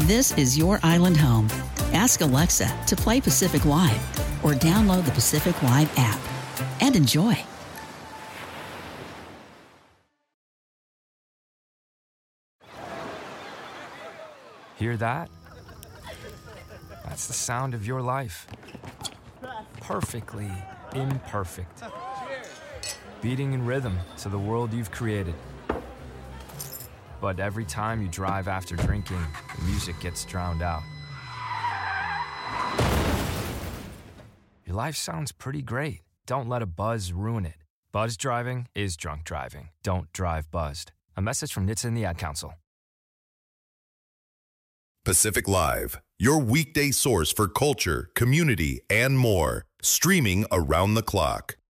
This is your island home. Ask Alexa to play Pacific Wide or download the Pacific Wide app and enjoy. Hear that? That's the sound of your life. Perfectly imperfect. Beating in rhythm to the world you've created. But every time you drive after drinking, the music gets drowned out. Your life sounds pretty great. Don't let a buzz ruin it. Buzz driving is drunk driving. Don't drive buzzed. A message from NHTSA and the Ad Council. Pacific Live, your weekday source for culture, community, and more. Streaming around the clock.